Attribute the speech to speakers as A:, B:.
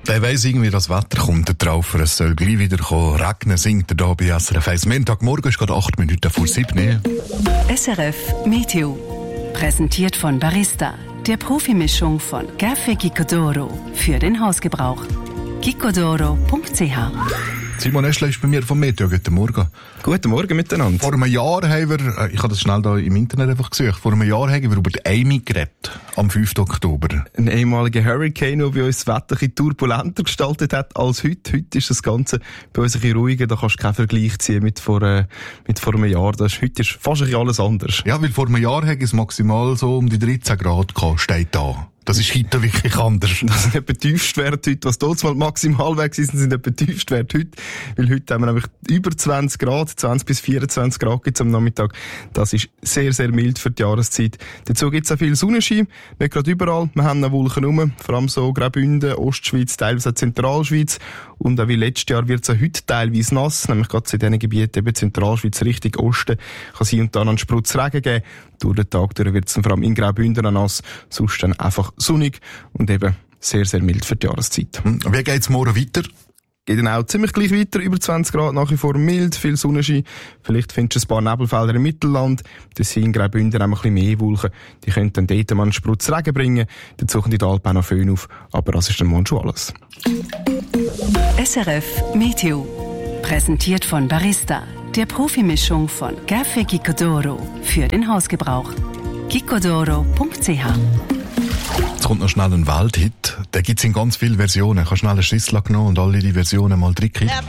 A: Der weiss irgendwie, das Wetter kommt drauf. Es soll gleich wieder regnen, singt er da bei SRF 1. Montagmorgen ist gerade 8 Minuten vor 7.
B: SRF Meteo. Präsentiert von Barista, der Profimischung von Café Gicodoro für den Hausgebrauch. gicodoro.ch.
A: Simon Eschle ist bei mir vom Meteo. Guten Morgen.
C: Guten Morgen miteinander.
A: Vor einem Jahr haben wir, ich habe das schnell da im Internet einfach gesucht, vor einem Jahr haben wir über die Amy geredet, am 5. Oktober.
C: Ein ehemaliger Hurricane, der bei uns das Wetter ein bisschen turbulenter gestaltet hat als heute. Heute ist das Ganze bei uns ein bisschen ruhiger, da kannst du keinen Vergleich ziehen mit vor einem Jahr. Heute ist fast ein bisschen alles anders.
A: Ja, weil vor einem Jahr hat es maximal so um die 13 Grad gehabt, steht da. Das ist heute wirklich anders.
C: Das sind etwa Tiefstwerte heute. Was dort mal maximal weg sind etwa Tiefstwerte heute. Weil heute haben wir nämlich über 20 Grad, 20 bis 24 Grad gibt's am Nachmittag. Das ist sehr, sehr mild für die Jahreszeit. Dazu gibt's auch viel Sonnenschein. Nicht gerade überall. Wir haben noch Wolken rum. Vor allem so Graubünden, Ostschweiz, teilweise auch Zentralschweiz. Und auch wie letztes Jahr wird's auch heute teilweise nass. Nämlich gerade in diesen Gebieten, eben Zentralschweiz, Richtung Osten, kann es hier und da einen Sprutz Regen geben. Durch den Tag wird's dann vor allem in Graubünden nass. Sonst dann einfach sonnig und eben sehr, sehr mild für die Jahreszeit.
A: Wie geht's morgen weiter?
C: Geht dann auch ziemlich gleich weiter, über 20 Grad, nach wie vor mild, viel Sonnenschein. Vielleicht findest du ein paar Nebelfelder im Mittelland. Das sind in Graubünden auch ein bisschen mehr Wolken. Die können dann dort mal einen Sprutz Regen bringen. Dazu kommen die Alpen auch noch Föhn auf. Aber das ist dann morgen schon alles.
B: SRF Meteo. Präsentiert von Barista, der Profimischung von Café Gicodoro für den Hausgebrauch. gicodoro.ch.
A: Jetzt kommt noch schnell ein Welthit. Den gibt's in ganz vielen Versionen. Ich habe schnell eine Schüssel genommen und alle die Versionen mal drin.